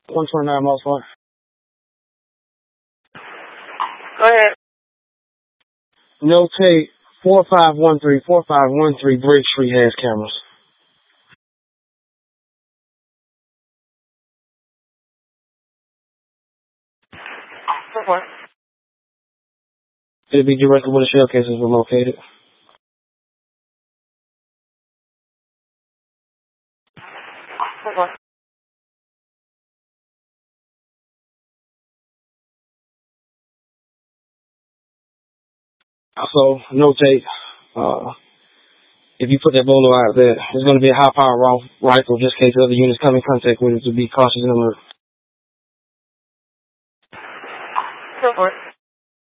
129 miles per hour. Go ahead. Notate 4513 Bridge Street has cameras. What? It'll be directly where the shell cases were located. What? Also, notate, if you put that bolo out there, it's going to be a high-power rifle just in case other units come in contact with it, to be cautious and alert. What?